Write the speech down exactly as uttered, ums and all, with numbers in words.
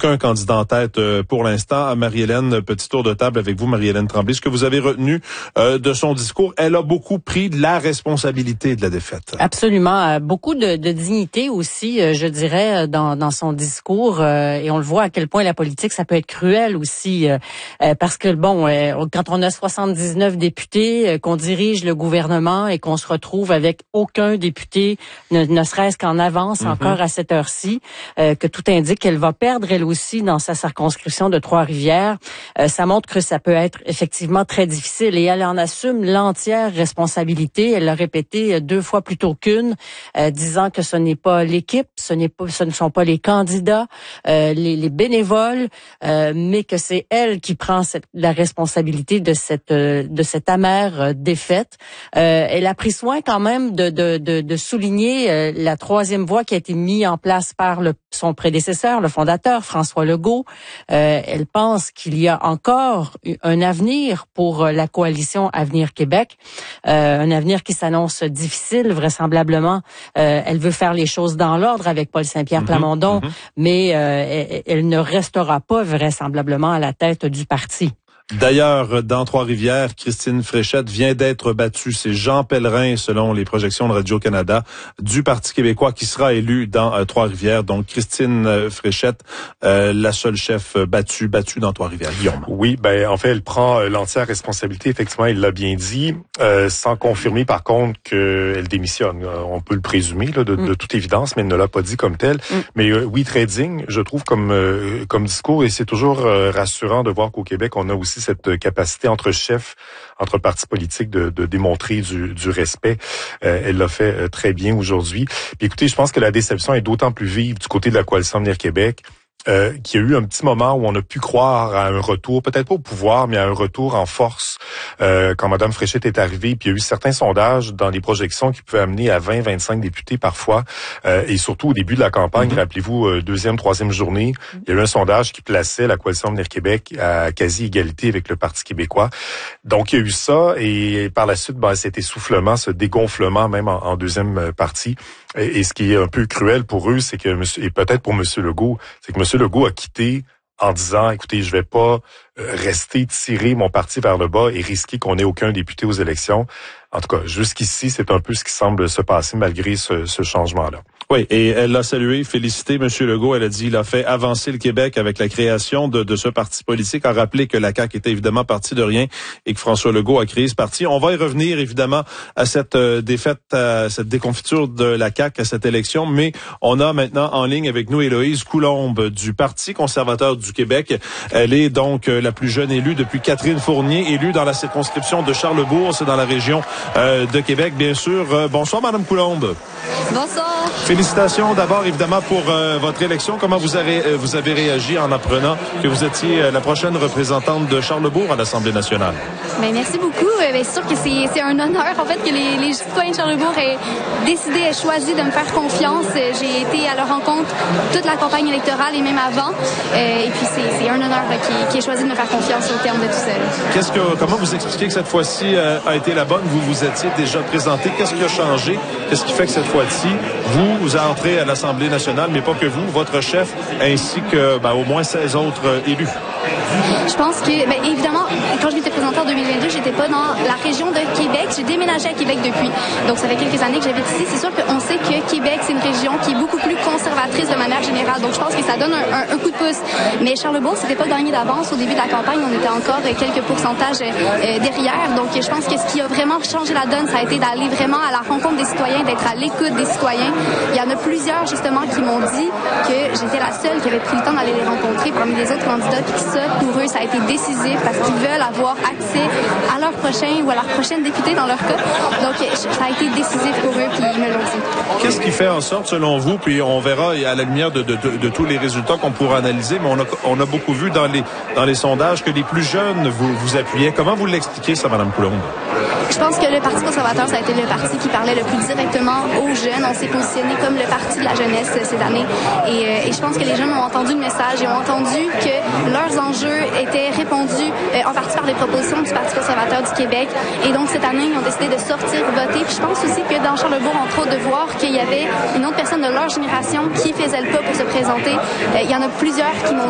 aucun candidat en tête euh, pour l'instant. Marie-Hélène, petit tour de table avec vous, Marie-Hélène Tremblay. Ce que vous avez retenu euh, de son discours, elle a beaucoup pris de la responsabilité de la défaite. Absolument. Beaucoup de, de dignité aussi, je dirais, dans, dans son discours. Euh, et on le voit à quel point la politique, ça peut être cruel aussi. Euh, parce que, bon, euh, quand on a soixante-dix-neuf députés, euh, qu'on dirige le gouvernement et qu'on se retrouve avec aucun député, ne, ne serait-ce qu'en avance mm-hmm. encore à cette heure-ci, euh, que tout indique qu'elle va perdre elle aussi dans sa circonscription de Trois-Rivières, euh, ça montre que ça peut être effectivement très difficile. Et elle en assume l'entière responsabilité. Elle l'a répété deux fois plutôt qu'une, euh, disant que ce n'est pas l'équipe, ce n'est pas, ce ne sont pas les candidats, euh, les, les bénévoles, euh, mais que c'est elle qui prend cette, la responsabilité de cette euh, de cette amère euh, défaite. Euh, elle a pris soin quand même de de de, de souligner euh, la troisième voie qui a été mise en place par le, son prédécesseur, le fondateur François Legault. Euh, elle pense qu'il y a encore un avenir pour la coalition Avenir Québec, euh, un avenir qui s'annonce difficile vraisemblablement. Euh, elle veut faire les choses dans l'ordre avec Paul Saint-Pierre Plamondon, mm-hmm. mais euh, elle, elle ne restera pas vraisemblablement à la tête du parti. D'ailleurs, dans Trois-Rivières, Christine Fréchette vient d'être battue. C'est Jean Pellerin, selon les projections de Radio-Canada, du Parti québécois qui sera élu dans euh, Trois-Rivières. Donc, Christine euh, Fréchette, euh, la seule chef battue, battue dans Trois-Rivières. Guillaume. Oui, ben en fait, elle prend euh, l'entière responsabilité. Effectivement, il l'a bien dit, euh, sans confirmer par contre qu'elle démissionne. Euh, on peut le présumer là, de, mm. de toute évidence, mais elle ne l'a pas dit comme tel. Mm. Mais euh, oui, très digne, je trouve, comme euh, comme discours. Et c'est toujours euh, rassurant de voir qu'au Québec, on a aussi cette capacité entre chefs, entre partis politiques de, de démontrer du, du respect. Euh, elle l'a fait euh, très bien aujourd'hui. Puis écoutez, je pense que la déception est d'autant plus vive du côté de la coalition Avenir Québec. Euh, qu'il y a eu un petit moment où on a pu croire à un retour, peut-être pas au pouvoir, mais à un retour en force euh, quand Mme Fréchette est arrivée. Puis il y a eu certains sondages dans les projections qui pouvaient amener à vingt à vingt-cinq députés parfois. Euh, et surtout au début de la campagne, mm-hmm. rappelez-vous, euh, deuxième, troisième journée, il y a eu un sondage qui plaçait la coalition Avenir Québec à quasi-égalité avec le Parti québécois. Donc il y a eu ça et par la suite, ben, cet essoufflement, ce dégonflement même en, en deuxième partie. Et, et ce qui est un peu cruel pour eux, c'est que monsieur, et peut-être pour M. Legault, c'est que M. Legault a quitté en disant, écoutez, je vais pas rester tirer mon parti vers le bas et risquer qu'on ait aucun député aux élections. En tout cas, jusqu'ici, c'est un peu ce qui semble se passer malgré ce, ce changement-là. Oui, et elle l'a salué, félicité M. Legault. Elle a dit il a fait avancer le Québec avec la création de, de ce parti politique. A rappelé que la C A Q était évidemment partie de rien et que François Legault a créé ce parti. On va y revenir évidemment à cette euh, défaite, à cette déconfiture de la C A Q à cette élection. Mais on a maintenant en ligne avec nous Héloïse Coulombe du Parti conservateur du Québec. Elle est donc euh, la plus jeune élue depuis Catherine Fournier, élue dans la circonscription de Charlesbourg, c'est dans la région euh, de Québec, bien sûr. Euh, bonsoir, Madame Coulombe. Bonsoir. Félicitations d'abord, évidemment, pour euh, votre élection. Comment vous avez, euh, vous avez réagi en apprenant que vous étiez euh, la prochaine représentante de Charlesbourg à l'Assemblée nationale? Bien, merci beaucoup. Euh, bien, c'est sûr que c'est, c'est un honneur, en fait, que les, les citoyens de Charlesbourg aient décidé, aient choisi de me faire confiance. J'ai été à leur rencontre toute la campagne électorale et même avant. Euh, et puis, c'est, c'est un honneur euh, qui, qui ait choisi de me faire confiance au terme de tout ça. Qu'est-ce que, comment vous expliquez que cette fois-ci euh, a été la bonne? Vous vous étiez déjà présenté. Qu'est-ce qui a changé? Qu'est-ce qui fait que cette fois-ci, vous, vous entrez à l'Assemblée nationale, mais pas que vous, votre chef, ainsi que ben, au moins seize autres euh, élus? Je pense que, bien, évidemment, quand je m'étais présentée en deux mille vingt-deux, j'étais pas dans la région de Québec. J'ai déménagé à Québec depuis. Donc, ça fait quelques années que j'habite ici. C'est sûr qu'on sait que Québec, c'est une région qui est beaucoup plus conservatrice de manière générale. Donc, je pense que ça donne un, un, un coup de pouce. Mais Charlesbourg, c'était pas gagné d'avance. Au début de la campagne, on était encore quelques pourcentages euh, derrière. Donc, je pense que ce qui a vraiment changé la donne, ça a été d'aller vraiment à la rencontre des citoyens, d'être à l'écoute des citoyens. Il y en a plusieurs, justement, qui m'ont dit que j'étais la seule qui avait pris le temps d'aller les rencontrer parmi les autres candidats. Puis ça, pour eux, ça a été décisif parce qu'ils veulent avoir accès à leur prochain ou à leur prochaine députée dans leur cas. Donc, ça a été décisif pour eux, puis ils me l'ont dit. Qu'est-ce qui fait en sorte, selon vous, puis on verra à la lumière de, de, de, de tous les résultats qu'on pourra analyser, mais on a, on a beaucoup vu dans les, dans les sondages que les plus jeunes vous, vous appuyaient. Comment vous l'expliquez, ça, Mme Coulombe? Je pense que le Parti conservateur, ça a été le parti qui parlait le plus directement aux jeunes. On s'est positionné comme le parti de la jeunesse cette année. Et, euh, et je pense que les jeunes ont entendu le message et ont entendu que leurs enjeux étaient répondus euh, en partie par les propositions du Parti conservateur du Québec. Et donc, cette année, ils ont décidé de sortir voter. Puis je pense aussi que dans Charlesbourg, entre autres, de voir qu'il y avait une autre personne de leur génération qui faisait le pas pour se présenter. Euh, il y en a plusieurs qui m'ont